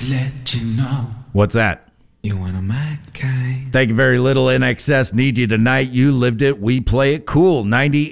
Just let you know. What's that? You one of my kind. Thank you very little, NXS. Need you tonight. You lived it. We play it cool.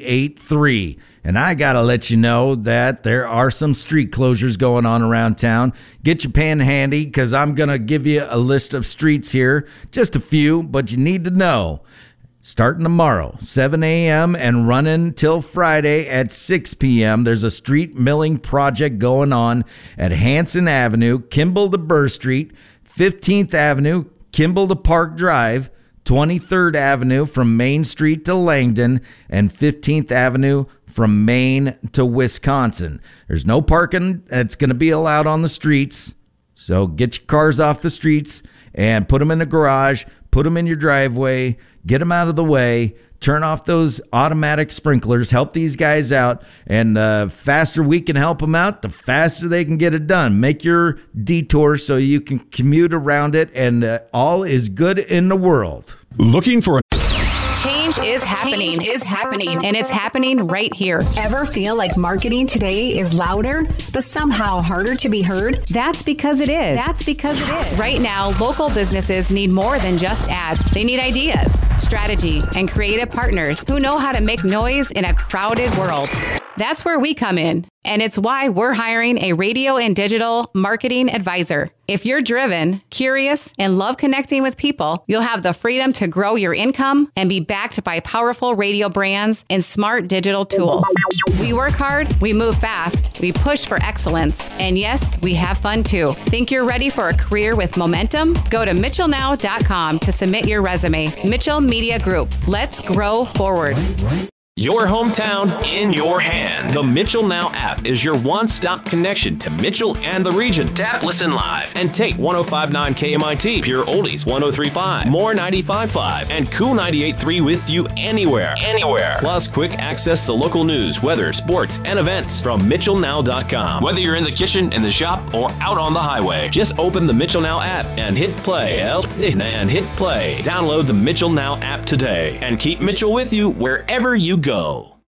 98.3. And I got to let you know that there are some street closures going on around town. Get your pen handy because I'm going to give you a list of streets here. Just a few, but you need to know. Starting tomorrow, 7 a.m. and running till Friday at 6 p.m., there's a street milling project going on at Hanson Avenue, Kimball to Burr Street, 15th Avenue, Kimball to Park Drive, 23rd Avenue from Main Street to Langdon, and 15th Avenue from Maine to Wisconsin. There's no parking that's going to be allowed on the streets, so get your cars off the streets and put them in the garage, put them in your driveway, get them out of the way, turn off those automatic sprinklers, help these guys out, and the faster we can help them out, the faster they can get it done. Make your detour so you can commute around it, and all is good in the world. Looking for Change is happening, and it's happening right here. Ever feel like marketing today is louder, but somehow harder to be heard? That's because it is. Right now, local businesses need more than just ads. They need ideas, strategy, and creative partners who know how to make noise in a crowded world. That's where we come in, and it's why we're hiring a radio and digital marketing advisor. If you're driven, curious, and love connecting with people, you'll have the freedom to grow your income and be backed by powerful radio brands and smart digital tools. We work hard, we move fast, we push for excellence, and yes, we have fun too. Think you're ready for a career with momentum? Go to mitchellnow.com to submit your resume. Mitchell Media Group. Let's grow forward. Your hometown in your hand. The Mitchell Now app is your one-stop connection to Mitchell and the region. Tap, listen live, and take 105.9 KMIT, Pure Oldies 103.5, More 95.5, and Cool 98.3 with you anywhere. Plus, quick access to local news, weather, sports, and events from MitchellNow.com. Whether you're in the kitchen, in the shop, or out on the highway, just open the Mitchell Now app and hit play. Download the Mitchell Now app today and keep Mitchell with you wherever you go.